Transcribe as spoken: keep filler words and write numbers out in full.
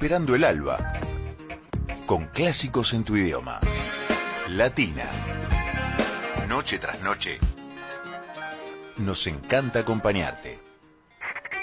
esperando el alba, con clásicos en tu idioma. Latina. Noche tras noche. Nos encanta acompañarte.